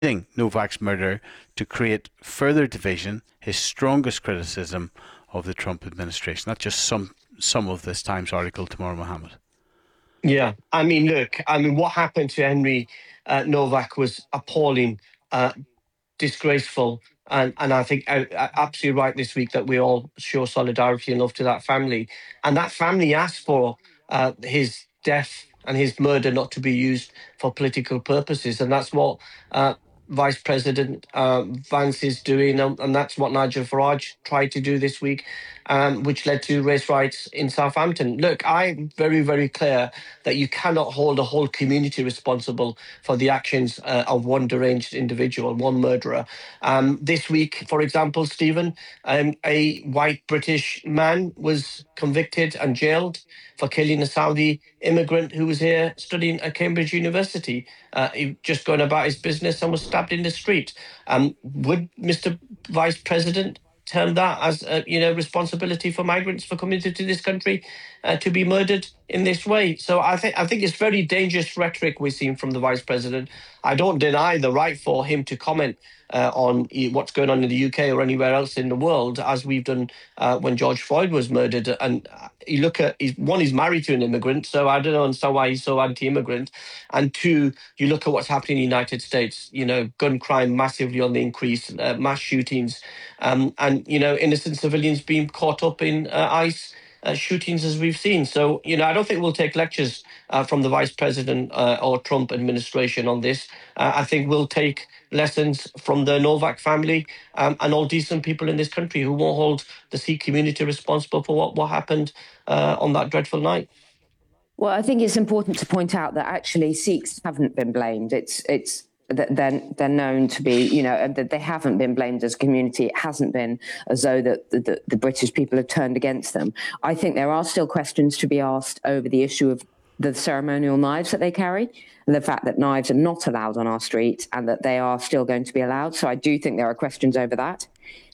Novak's murder to create further division, his strongest criticism of the Trump administration. Not just some of this Times article tomorrow, Mohammed. Yeah, I mean, look, what happened to Henry Novak was appalling, disgraceful, and I think absolutely right this week that we all show solidarity and love to that family. And that family asked for his death and his murder not to be used for political purposes, and that's what Vice President Vance is doing, and that's what Nigel Farage tried to do this week, which led to race riots in Southampton. Look, I'm very, very clear that you cannot hold a whole community responsible for the actions of one deranged individual, one murderer. This week, for example, Stephen, a white British man was convicted and jailed for killing a Saudi immigrant who was here studying at Cambridge University. He just going about his business and was stabbed in the street. Would Mr. Vice President term that as responsibility for migrants for coming to this country to be murdered in this way? So I think it's very dangerous rhetoric we're seeing from the Vice President. I don't deny the right for him to comment on what's going on in the UK or anywhere else in the world, as we've done when George Floyd was murdered. And you look at, he's married to an immigrant, so I don't understand why he's so anti-immigrant. And two, you look at what's happening in the United States, gun crime massively on the increase, mass shootings, and, innocent civilians being caught up in ICE shootings as we've seen. So, I don't think we'll take lectures from the Vice President or Trump administration on this. I think we'll take lessons from the Novak family and all decent people in this country who won't hold the Sikh community responsible for what happened on that dreadful night. Well, I think it's important to point out that actually Sikhs haven't been blamed. It's that they're known to be, that they haven't been blamed as a community. It hasn't been as though that the British people have turned against them. I think there are still questions to be asked over the issue of the ceremonial knives that they carry, and the fact that knives are not allowed on our streets and that they are still going to be allowed. So I do think there are questions over that.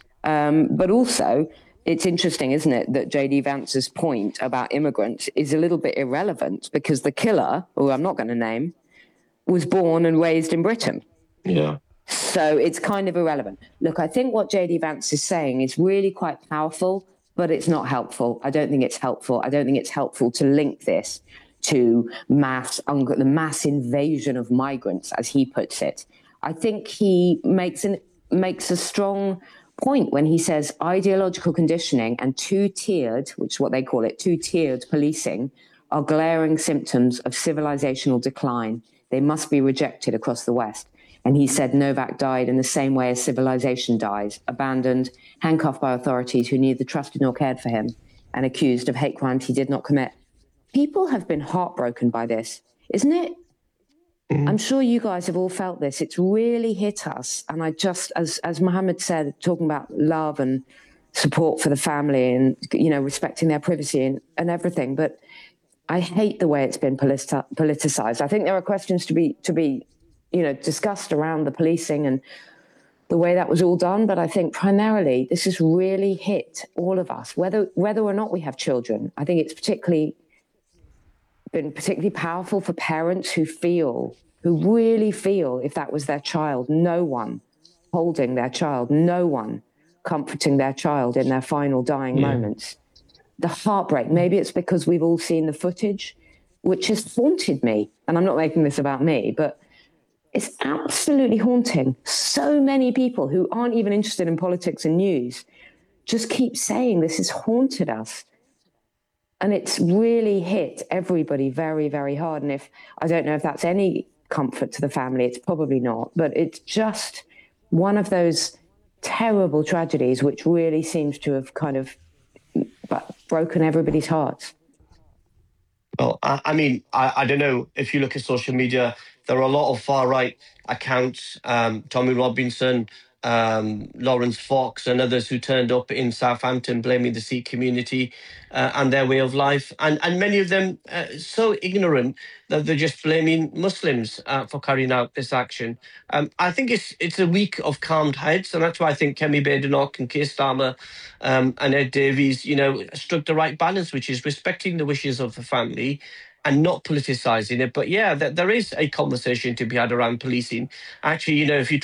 But also, it's interesting, isn't it, that J.D. Vance's point about immigrants is a little bit irrelevant because the killer, who I'm not going to name, was born and raised in Britain. Yeah. So it's kind of irrelevant. Look, I think what J.D. Vance is saying is really quite powerful, but it's not helpful. I don't think it's helpful. I don't think it's helpful to link this to the mass invasion of migrants, as he puts it. I think he makes a strong point when he says ideological conditioning and two-tiered, which is what they call it, two-tiered policing, are glaring symptoms of civilizational decline. They must be rejected across the West. And he said Novak died in the same way as civilization dies, abandoned, handcuffed by authorities who neither trusted nor cared for him, and accused of hate crimes he did not commit. People have been heartbroken by this, isn't it? Mm-hmm. I'm sure you guys have all felt this. It's really hit us. And I just, as Mohammed said, talking about love and support for the family and, respecting their privacy and everything. But I hate the way it's been politicized. I think there are questions to be discussed around the policing and the way that was all done. But I think primarily this has really hit all of us, whether or not we have children. I think it's been particularly powerful for parents who really feel if that was their child, no one holding their child, no one comforting their child in their final dying moments. The heartbreak, maybe it's because we've all seen the footage, which has haunted me. And I'm not making this about me, but it's absolutely haunting. So many people who aren't even interested in politics and news just keep saying this has haunted us. And it's really hit everybody very, very hard. And I don't know if that's any comfort to the family, it's probably not, but it's just one of those terrible tragedies which really seems to have kind of broken everybody's hearts. Well, I don't know if you look at social media, there are a lot of far-right accounts, Tommy Robinson, Lawrence Fox and others who turned up in Southampton blaming the Sikh community and their way of life. And many of them so ignorant that they're just blaming Muslims for carrying out this action. I think it's a week of calmed heads, and that's why I think Kemi Badenoch and Keir Starmer and Ed Davies, struck the right balance, which is respecting the wishes of the family and not politicising it. But yeah, there is a conversation to be had around policing. Actually, if you